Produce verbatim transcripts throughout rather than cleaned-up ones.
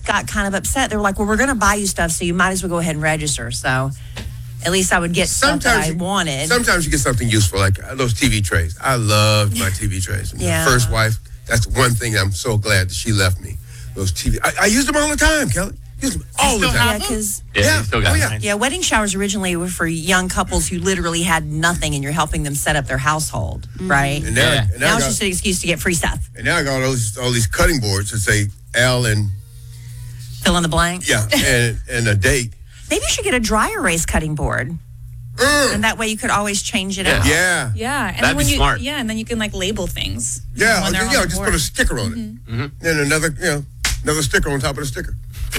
got kind of upset. They were like, well, we're going to buy you stuff, so you might as well go ahead and register. So at least I would get sometimes stuff that I you, wanted. Sometimes you get something useful, like those T V trays. I loved my T V trays. Yeah. My first wife, that's one thing I'm so glad that she left me. Those T V. I, I used them all the time, Kelly. Used them all the time. Yeah, because yeah, yeah. still got oh, yeah. yeah, wedding showers originally were for young couples who literally had nothing, and you're helping them set up their household, mm-hmm. right? And now, Yeah. and now, now I it's got, just an excuse to get free stuff. and now I got all these all these cutting boards that say Al and Fill in the blank. yeah, and and a date. Maybe you should get a dry erase cutting board, Mm. and that way you could always change it Yeah. out. Yeah. Yeah, and That'd then when be you smart. yeah, and then you can like label things. Yeah, when they're on yeah, the just board. put a sticker on it. Mm-hmm. And another, you know, another sticker on top of the sticker.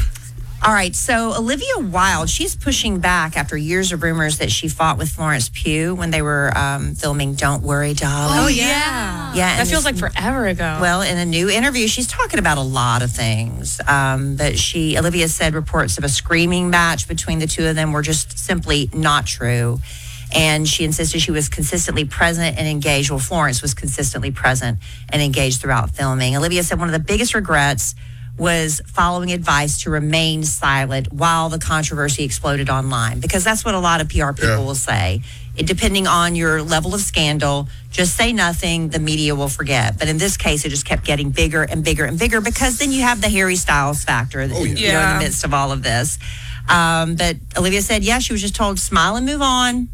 All right, so Olivia Wilde, she's pushing back after years of rumors that she fought with Florence Pugh when they were um, filming Don't Worry, Darling. Oh yeah, Yeah, That and feels this- like forever ago. Well, in a new interview, she's talking about a lot of things. Um, but she, Olivia said reports of a screaming match between the two of them were just simply not true. And she insisted she was consistently present and engaged. Well, Florence was consistently present and engaged throughout filming. Olivia said one of the biggest regrets was following advice to remain silent while the controversy exploded online, because that's what a lot of P R people Yeah. will say. It, depending on your level of scandal, just say nothing, the media will forget. But in this case, it just kept getting bigger and bigger and bigger, because then you have the Harry Styles factor that, Oh, yeah. you know, in Yeah. the midst of all of this. Um, but Olivia said, yeah, she was just told, smile and move on.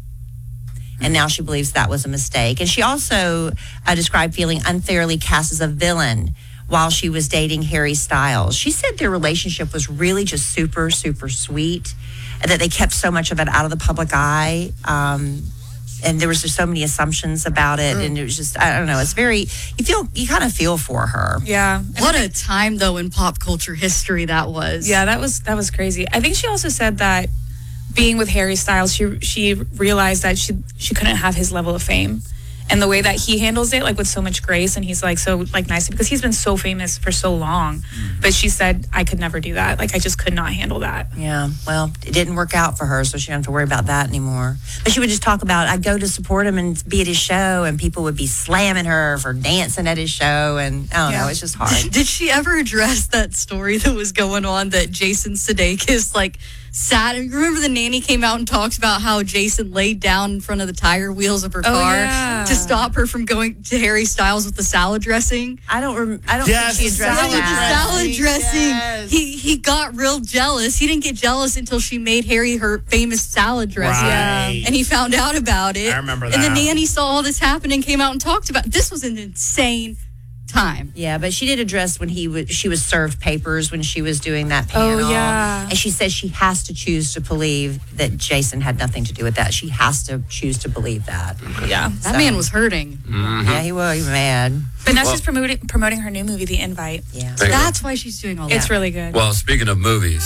And now she believes that was a mistake. And she also uh, described feeling unfairly cast as a villain while she was dating Harry Styles. She said their relationship was really just super, super sweet, and that they kept so much of it out of the public eye. Um, and there was just so many assumptions about it. And it was just, I don't know, it's very, you feel, you kind of feel for her. yeah, And What I a time, though, in pop culture history that was. Yeah, that was that was crazy. I think she also said that being with Harry Styles, she she realized that she she couldn't have his level of fame, and the way that he handles it, like with so much grace, and he's like so like nice, because he's been so famous for so long. But she said, I could never do that. Like I just could not handle that. Yeah, well, it didn't work out for her, so she didn't have to worry about that anymore. But she would just talk about, I'd go to support him and be at his show, and people would be slamming her for dancing at his show, and I don't Yeah. know, it's just hard. Did she ever address that story that was going on that Jason Sudeikis like sat? Remember the nanny came out and talked about how Jason laid down in front of the tire wheels of her Oh, car yeah. to stop her from going to Harry Styles with the salad dressing. I don't, rem- I don't Yes, think she addressed Yeah, with the that. salad dressing. Yes. He he got real jealous. He didn't get jealous until she made Harry her famous salad dressing. Right. And he found out about it. I remember And the that. nanny saw all this happen and came out and talked about it. This was an insane time. Yeah, but she did address when he was, she was served papers when she was doing that panel. Oh, yeah. And she says she has to choose to believe that Jason had nothing to do with that. She has to choose to believe that. Yeah. That So- man was hurting. Yeah, he was, he was mad. But now she's promoting promoting her new movie, The Invite. Yeah. There you go. That's why she's doing all that. It's really good. Well, speaking of movies,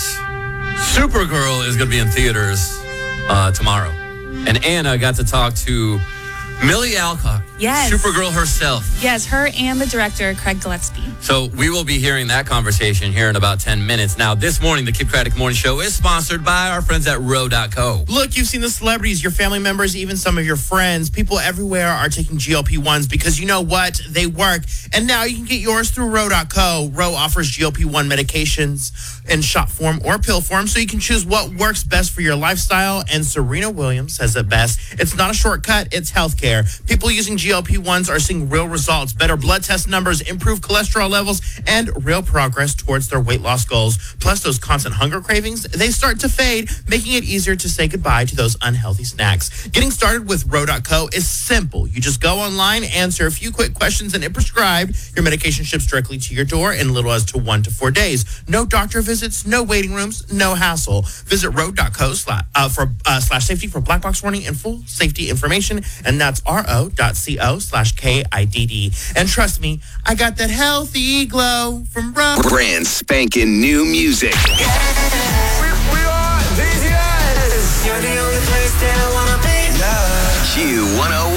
Supergirl is going to be in theaters uh, tomorrow. And Anna got to talk to Millie Alcock, Yes. Supergirl herself. Yes, her and the director, Craig Gillespie. So we will be hearing that conversation here in about ten minutes. Now, this morning, the Kip Craddock Morning Show is sponsored by our friends at Row dot co. Look, you've seen the celebrities, your family members, even some of your friends. People everywhere are taking G L P ones because you know what? They work. And now you can get yours through Row dot co. Row offers G L P one medications in shot form or pill form, so you can choose what works best for your lifestyle. And Serena Williams says it best. It's not a shortcut, it's healthcare. People using G L P ones are seeing real results, better blood test numbers, improved cholesterol levels, and real progress towards their weight loss goals. Plus, those constant hunger cravings, they start to fade, making it easier to say goodbye to those unhealthy snacks. Getting started with Row dot co is simple. You just go online, answer a few quick questions, and it prescribed. Your medication ships directly to your door in little as to one to four days. No doctor visits, no waiting rooms, no hassle. Visit Row dot co slash, uh, for, uh, slash safety for black box warning and full safety information, and that's ro dot co slash K I D D. And trust me, I got that healthy glow from Row. Brand spanking new music. We, we are these guys. You're the only place that I wanna be. Q one oh one.